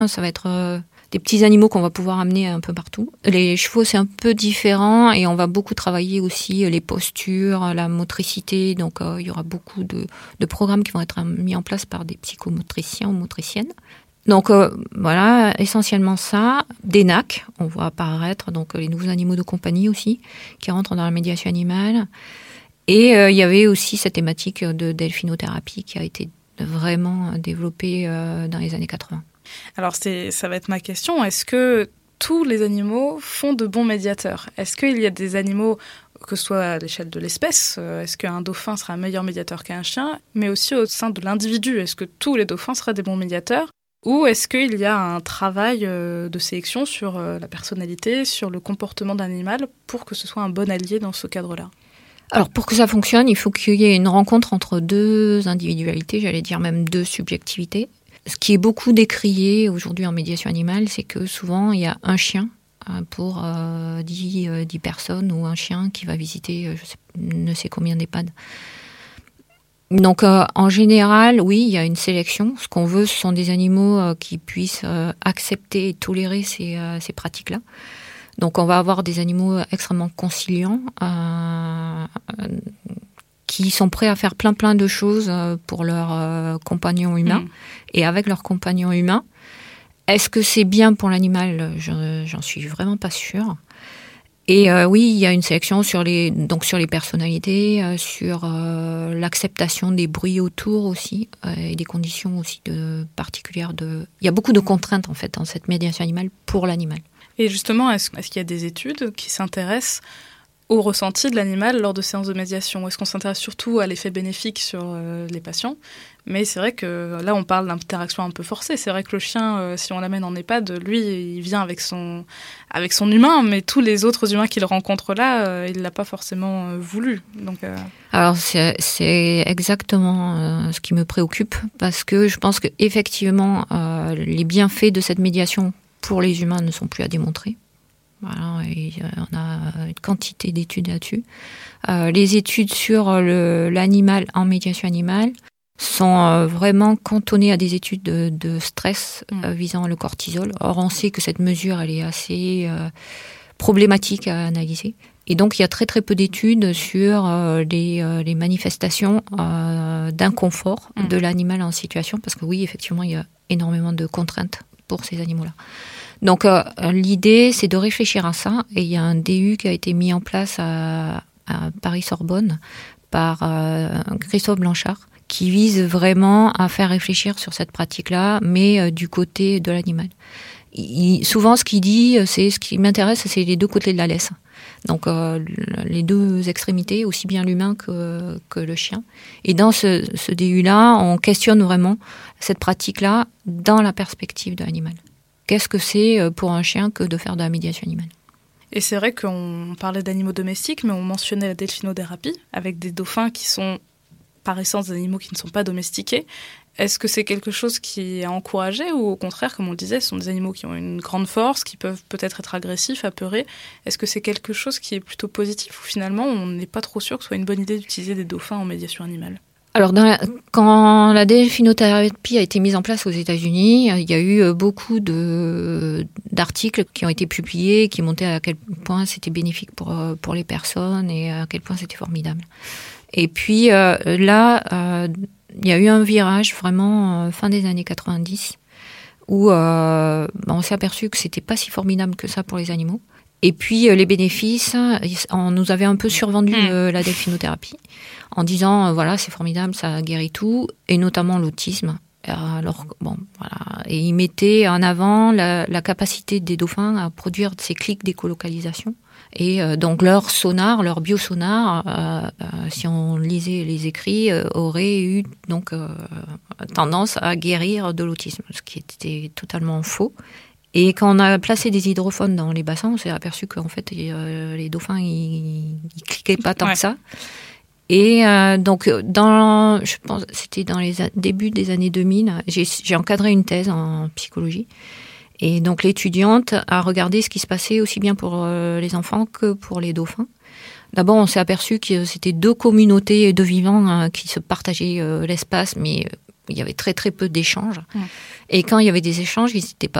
Ça va être des petits animaux qu'on va pouvoir amener un peu partout. Les chevaux, c'est un peu différent et on va beaucoup travailler aussi les postures, la motricité. Donc, il y aura beaucoup de programmes qui vont être mis en place par des psychomotriciens ou motriciennes. Donc, voilà, essentiellement ça. Des NAC, on voit apparaître, donc les nouveaux animaux de compagnie aussi, qui rentrent dans la médiation animale. Et il y avait aussi cette thématique de delphinothérapie qui a été vraiment développée dans les années 80. Alors, ça va être ma question. Est-ce que tous les animaux font de bons médiateurs ? Est-ce qu'il y a des animaux, que ce soit à l'échelle de l'espèce, est-ce qu'un dauphin sera un meilleur médiateur qu'un chien, mais aussi au sein de l'individu, est-ce que tous les dauphins seraient des bons médiateurs ? Ou est-ce qu'il y a un travail de sélection sur la personnalité, sur le comportement d'un animal, pour que ce soit un bon allié dans ce cadre-là ? Alors, pour que ça fonctionne, il faut qu'il y ait une rencontre entre deux individualités, j'allais dire même deux subjectivités. Ce qui est beaucoup décrié aujourd'hui en médiation animale, c'est que souvent, il y a un chien pour 10 personnes ou un chien qui va visiter ne sais combien d'EHPAD. Donc, en général, oui, il y a une sélection. Ce qu'on veut, ce sont des animaux qui puissent accepter et tolérer ces pratiques-là. Donc, on va avoir des animaux extrêmement conciliants qui sont prêts à faire plein de choses pour leurs compagnons humains et avec leurs compagnons humains. Est-ce que c'est bien pour l'animal ? J'en suis vraiment pas sûre. Et oui, il y a une sélection sur les personnalités, sur l'acceptation des bruits autour aussi et des conditions aussi particulières. Il y a beaucoup de contraintes en fait dans cette médiation animale pour l'animal. Et justement, est-ce qu'il y a des études qui s'intéressent au ressenti de l'animal lors de séances de médiation ? Est-ce qu'on s'intéresse surtout à l'effet bénéfique sur les patients ? Mais c'est vrai que là, on parle d'interaction un peu forcée. C'est vrai que le chien, si on l'amène en EHPAD, lui, il vient avec son humain, mais tous les autres humains qu'il rencontre là, il ne l'a pas forcément voulu. Donc, Alors, c'est exactement ce qui me préoccupe, parce que je pense qu'effectivement, les bienfaits de cette médiation pour les humains ne sont plus à démontrer. Voilà, et on a une quantité d'études là-dessus. Les études sur l'animal en médiation animale sont vraiment cantonnées à des études de stress visant le cortisol. Or, on sait que cette mesure, elle est assez problématique à analyser. Et donc, il y a très très peu d'études sur les manifestations d'inconfort de l'animal en situation, parce que oui, effectivement, il y a énormément de contraintes pour ces animaux-là. Donc, l'idée, c'est de réfléchir à ça. Et il y a un DU qui a été mis en place à Paris-Sorbonne par Christophe Blanchard, qui vise vraiment à faire réfléchir sur cette pratique-là, mais du côté de l'animal. Souvent, ce qu'il dit, ce qui m'intéresse, c'est les deux côtés de la laisse. Donc, les deux extrémités, aussi bien l'humain que le chien. Et dans ce DU-là, on questionne vraiment cette pratique-là dans la perspective de l'animal. Qu'est-ce que c'est pour un chien que de faire de la médiation animale ? Et c'est vrai qu'on parlait d'animaux domestiques, mais on mentionnait la delphinothérapie, avec des dauphins qui sont par essence des animaux qui ne sont pas domestiqués. Est-ce que c'est quelque chose qui est encouragé ou au contraire, comme on le disait, ce sont des animaux qui ont une grande force, qui peuvent peut-être être agressifs, apeurés. Est-ce que c'est quelque chose qui est plutôt positif ou finalement on n'est pas trop sûr que ce soit une bonne idée d'utiliser des dauphins en médiation animale ? Alors, quand la delphinothérapie a été mise en place aux États-Unis, il y a eu beaucoup d'articles qui ont été publiés, qui montraient à quel point c'était bénéfique pour les personnes et à quel point c'était formidable. Et puis là, il y a eu un virage vraiment fin des années 90 où on s'est aperçu que c'était pas si formidable que ça pour les animaux. Et puis les bénéfices, on nous avait un peu survendu la delphinothérapie en disant voilà, c'est formidable, ça guérit tout, et notamment l'autisme. Alors bon, voilà, et ils mettaient en avant la capacité des dauphins à produire ces clics d'écolocalisation. Et donc leur sonar, leur biosonar, si on lisait les écrits, aurait eu donc tendance à guérir de l'autisme, ce qui était totalement faux. Et quand on a placé des hydrophones dans les bassins, on s'est aperçu qu'en fait les dauphins ils cliquaient pas tant que ça. Et donc je pense c'était dans les débuts des années 2000, j'ai encadré une thèse en psychologie. Et donc l'étudiante a regardé ce qui se passait aussi bien pour les enfants que pour les dauphins. D'abord, on s'est aperçu que c'était deux communautés de vivants qui se partageaient l'espace, mais il y avait très très peu d'échanges. Et quand il y avait des échanges, ils n'étaient pas